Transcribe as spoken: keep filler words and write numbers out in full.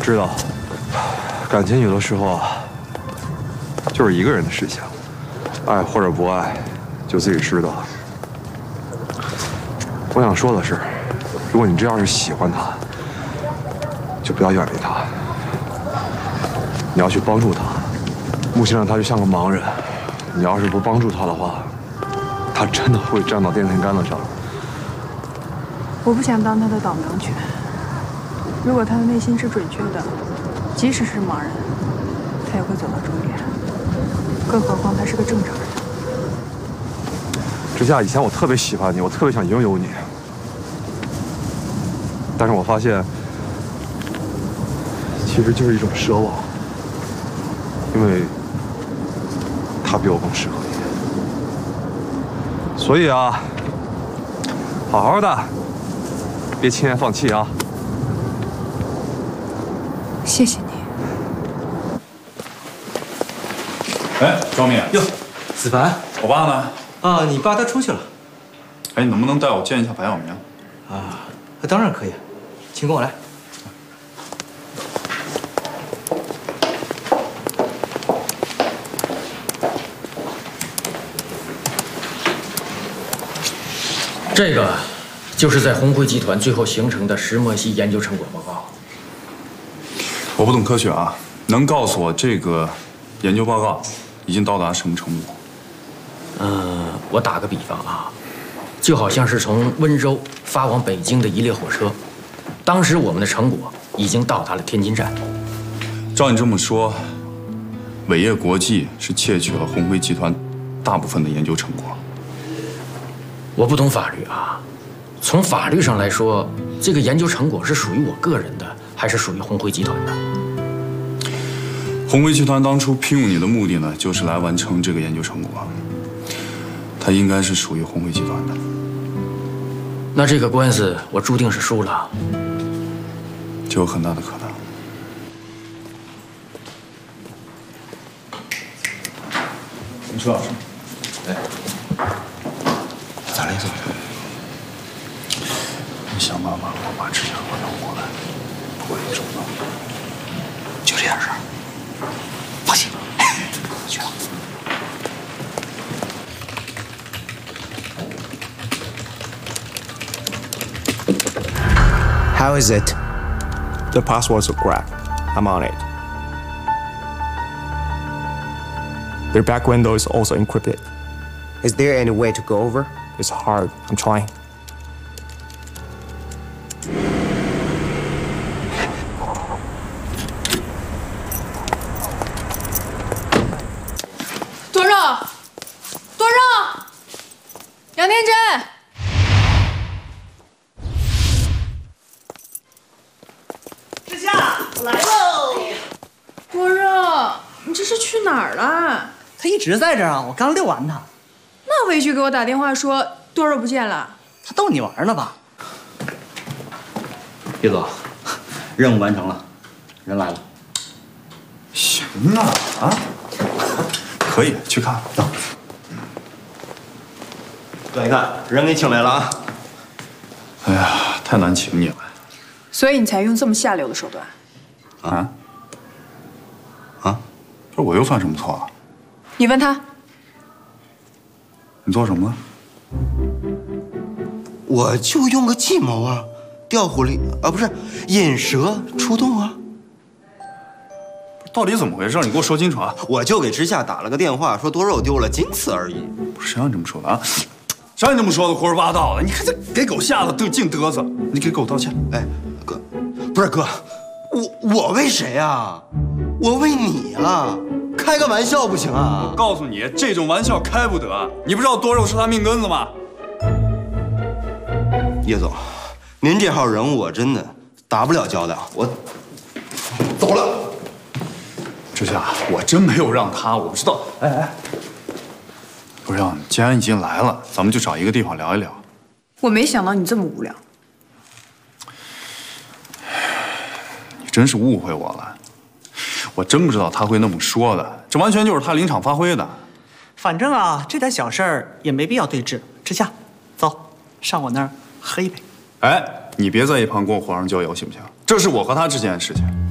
知道，感情有的时候啊，就是一个人的事情，爱或者不爱，就自己知道。我想说的是，如果你真要是喜欢他，就不要远离他，你要去帮助他。目前上他就像个盲人，你要是不帮助他的话，他真的会站到电线杆子上。 我不想当他的导盲犬。如果他的内心是准确的，即使是盲人，他也会走到终点。更何况他是个正常人。 之夏，以前我特别喜欢你，我特别想拥有你，但是我发现，其实就是一种奢望，因为他比我更适合你。所以啊，好好的，别轻言放弃啊！ 谢谢你。 哎，张敏哟，子凡， 我爸呢？ 啊，你爸他出去了。 哎，你能不能带我见一下白晓明？ 啊，当然可以，请跟我来。 这个就是在红辉集团最后形成的石墨烯研究成果报告。 我不懂科学啊，能告诉我这个研究报告已经到达什么程度？ 嗯，我打个比方啊，就好像是从温州发往北京的一列火车，当时我们的成果已经到达了天津站。 照你这么说，伟业国际是窃取了红辉集团大部分的研究成果。 我不懂法律啊，从法律上来说，这个研究成果是属于我个人的，还是属于红辉集团的？ 红辉集团当初聘用你的目的呢，就是来完成这个研究成果。它应该是属于红辉集团的。 那这个官司我注定是输了， 就有很大的可能。你说老师， 哎，咋了，叶总？ 你想办法给我把之前给我弄过来，不会有什么问题。 就这点事儿，放心，去吧。 How is it? The passwords are cracked. I'm on it. Their back window is also encrypted. Is there any way to go over? It's hard. I'm trying. Tuấn Rơ! Tuấn Rơ!杨天真！ 之夏，我来喽！ 多热，你这是去哪儿了？ 他一直在这儿啊，我刚遛完他。 那魏局给我打电话说多热不见了。 他逗你玩呢吧？ 叶总，任务完成了，人来了。 行啊啊，可以去看。走。 哥，你看人给请来了啊。 哎呀，太难请你了。 所以你才用这么下流的手段。 啊？啊？这我又犯什么错了？ 你问他。 你做什么了？ 我就用个计谋啊，调虎离啊，不是引蛇出洞啊。 到底怎么回事？你给我说清楚啊！ 我就给之夏打了个电话，说多肉丢了，仅此而已。 不是谁让你这么说的啊？谁让你这么说的？胡说八道的！你看这给狗吓得都净嘚瑟。你给狗道歉。 哎，哥，不是哥，我我为谁啊？我为你啊！开个玩笑不行啊！ 我告诉你，这种玩笑开不得。你不知道多肉是他命根子吗？ 叶总，您这号人物我真的打不了交道，我走了。 之夏，我真没有让他，我不知道。哎哎，不是，既然已经来了，咱们就找一个地方聊一聊。 我没想到你这么无聊。 你真是误会我了，我真不知道他会那么说的，这完全就是他临场发挥的。 反正啊，这点小事儿也没必要对峙。之夏，走，上我那儿喝一杯。 哎，你别在一旁跟我火上浇油，行不行？这是我和他之间的事情。